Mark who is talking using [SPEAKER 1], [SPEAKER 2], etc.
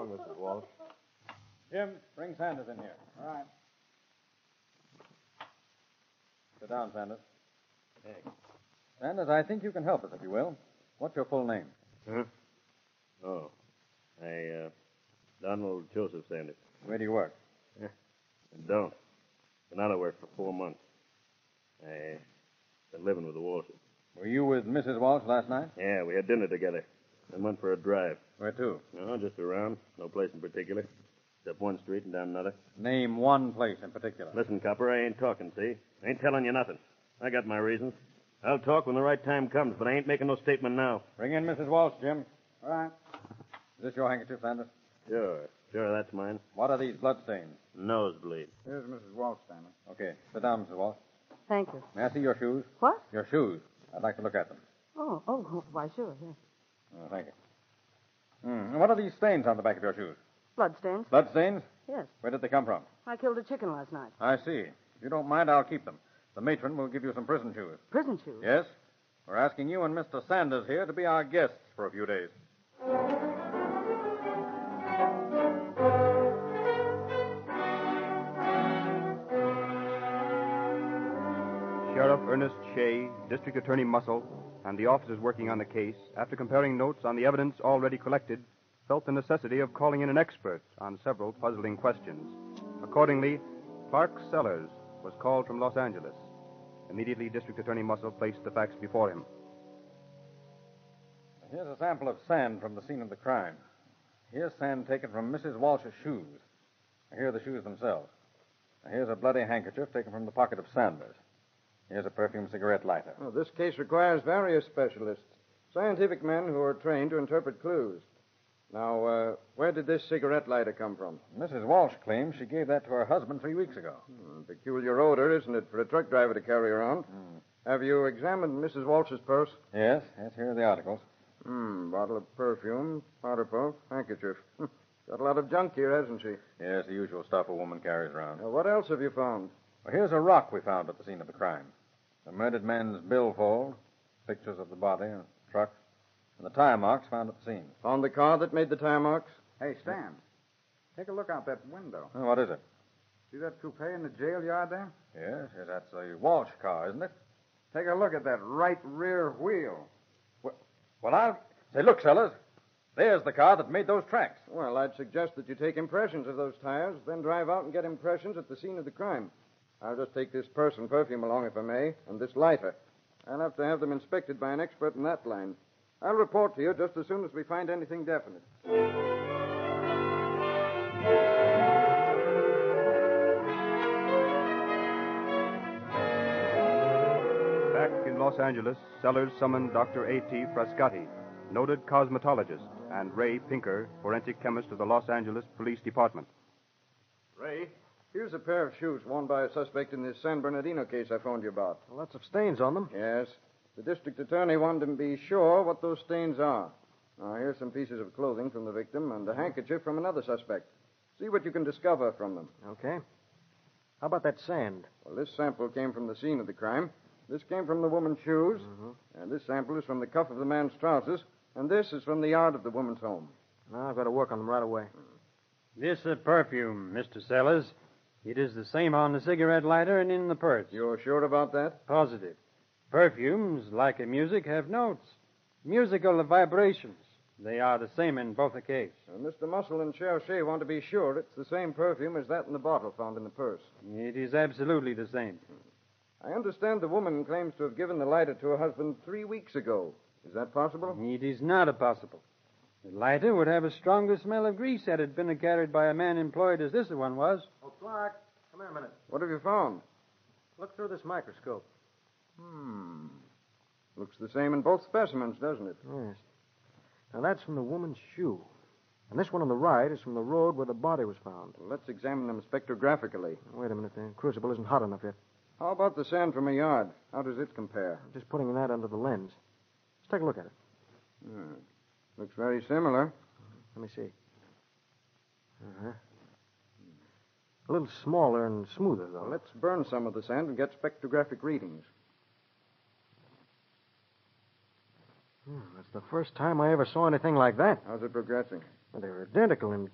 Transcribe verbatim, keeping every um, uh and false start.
[SPEAKER 1] long, Missus Walsh.
[SPEAKER 2] Jim, bring Sanders in here.
[SPEAKER 3] All right.
[SPEAKER 2] Sit down, Sanders.
[SPEAKER 1] Thanks.
[SPEAKER 2] Sanders, I think you can help us, if you will. What's your full name?
[SPEAKER 1] Huh? Oh. I, uh, Donald Joseph Sanders.
[SPEAKER 2] Where do you work?
[SPEAKER 1] I don't. Been out of work for four months. I been living with the Walshes.
[SPEAKER 2] Were you with Missus Walsh last night?
[SPEAKER 1] Yeah, we had dinner together. Then went for a drive.
[SPEAKER 2] Where to?
[SPEAKER 1] No, just around. No place in particular. Except one street and down another.
[SPEAKER 2] Name one place in particular.
[SPEAKER 1] Listen, Copper, I ain't talking, see? I ain't telling you nothing. I got my reasons. I'll talk when the right time comes, but I ain't making no statement now.
[SPEAKER 2] Bring in Missus Walsh, Jim.
[SPEAKER 3] All right.
[SPEAKER 2] Is this your handkerchief, Sanders?
[SPEAKER 1] Sure. Sure, that's mine.
[SPEAKER 2] What are these bloodstains?
[SPEAKER 1] Nosebleed.
[SPEAKER 3] Here's Missus Walsh, Stanley.
[SPEAKER 2] Okay. Sit down, Missus Walsh.
[SPEAKER 4] Thank you.
[SPEAKER 2] May I see your shoes?
[SPEAKER 4] What?
[SPEAKER 2] Your shoes. I'd like to look at them.
[SPEAKER 4] Oh, oh, why, sure, yes.
[SPEAKER 2] Oh, thank you. Hmm. And what are these stains on the back of your shoes?
[SPEAKER 4] Bloodstains?
[SPEAKER 2] Bloodstains?
[SPEAKER 4] Yes.
[SPEAKER 2] Where did they come from?
[SPEAKER 4] I killed a chicken last night.
[SPEAKER 2] I see. If you don't mind, I'll keep them. The matron will give you some prison shoes.
[SPEAKER 4] Prison shoes?
[SPEAKER 2] Yes? We're asking you and Mister Sanders here to be our guests for a few days.
[SPEAKER 5] Sheriff Ernest Shea, District Attorney Muscle, and the officers working on the case, after comparing notes on the evidence already collected, felt the necessity of calling in an expert on several puzzling questions. Accordingly, Clark Sellers was called from Los Angeles. Immediately, District Attorney Muscle placed the facts before him.
[SPEAKER 2] Here's a sample of sand from the scene of the crime. Here's sand taken from Missus Walsh's shoes. Here are the shoes themselves. Here's a bloody handkerchief taken from the pocket of Sanders. Here's a perfume cigarette lighter.
[SPEAKER 3] Well, this case requires various specialists, scientific men who are trained to interpret clues. Now, uh, where did this cigarette lighter come from?
[SPEAKER 2] Missus Walsh claims she gave that to her husband three weeks ago.
[SPEAKER 3] Hmm, peculiar odor, isn't it, for a truck driver to carry around?
[SPEAKER 2] Hmm.
[SPEAKER 3] Have you examined Missus Walsh's purse?
[SPEAKER 2] Yes, yes, here are the articles.
[SPEAKER 3] Hmm, bottle of perfume, powder puff, handkerchief. Got a lot of junk here, hasn't she?
[SPEAKER 2] Yes, the usual stuff a woman carries around.
[SPEAKER 3] Now, what else have you found?
[SPEAKER 2] Well, here's a rock we found at the scene of the crime. The murdered man's billfold, pictures of the body, a truck, and the tire marks found at the scene.
[SPEAKER 3] Found the car that made the tire marks? Hey, Stan, take a look out that window.
[SPEAKER 2] Oh, what is it?
[SPEAKER 3] See that coupe in the jail yard there?
[SPEAKER 2] Yes, yes, that's a Walsh car, isn't it?
[SPEAKER 3] Take a look at that right rear wheel.
[SPEAKER 2] Well, well I'll... Say, look, fellas. There's the car that made those tracks.
[SPEAKER 3] Well, I'd suggest that you take impressions of those tires, then drive out and get impressions at the scene of the crime. I'll just take this purse and perfume along, if I may, and this lighter. I'll have to have them inspected by an expert in that line. I'll report to you just as soon as we find anything definite.
[SPEAKER 5] Back in Los Angeles, Sellers summoned Doctor A T Frascati, noted cosmetologist, and Ray Pinker, forensic chemist of the Los Angeles Police Department.
[SPEAKER 3] Ray, here's a pair of shoes worn by a suspect in this San Bernardino case I phoned you about.
[SPEAKER 6] Lots of stains on them.
[SPEAKER 3] Yes. The district attorney wanted to be sure what those stains are. Now, here's some pieces of clothing from the victim and a handkerchief from another suspect. See what you can discover from them.
[SPEAKER 6] Okay. How about that sand?
[SPEAKER 3] Well, this sample came from the scene of the crime. This came from the woman's shoes.
[SPEAKER 6] Mm-hmm.
[SPEAKER 3] And this sample is from the cuff of the man's trousers. And this is from the yard of the woman's home.
[SPEAKER 6] Now, I've got to work on them right away.
[SPEAKER 7] This uh, perfume, Mister Sellers. It is the same on the cigarette lighter and in the purse.
[SPEAKER 3] You're sure about that?
[SPEAKER 7] Positive. Perfumes, like in music, have notes. Musical vibrations. They are the same in both the cases.
[SPEAKER 3] Uh, Mister Muscle and Sheriff Shea want to be sure it's the same perfume as that in the bottle found in the purse.
[SPEAKER 7] It is absolutely the same.
[SPEAKER 3] I understand the woman claims to have given the lighter to her husband three weeks ago. Is that possible?
[SPEAKER 7] It is not possible. The lighter would have a stronger smell of grease had it been carried by a man employed as this one was.
[SPEAKER 6] Oh, Clark, come here a minute.
[SPEAKER 3] What have you found?
[SPEAKER 6] Look through this microscope.
[SPEAKER 3] Hmm. Looks the same in both specimens, doesn't it?
[SPEAKER 6] Yes. Now, that's from the woman's shoe. And this one on the right is from the road where the body was found.
[SPEAKER 3] Well, let's examine them spectrographically.
[SPEAKER 6] Wait a minute, the crucible isn't hot enough yet.
[SPEAKER 3] How about the sand from a yard? How does it compare?
[SPEAKER 6] I'm just putting that under the lens. Let's take a look at it.
[SPEAKER 3] Hmm. Looks very similar.
[SPEAKER 6] Let me see. Uh-huh. A little smaller and smoother, though.
[SPEAKER 3] Well, let's burn some of the sand and get spectrographic readings.
[SPEAKER 6] Hmm, that's the first time I ever saw anything like that.
[SPEAKER 3] How's it progressing?
[SPEAKER 6] Well, they're identical in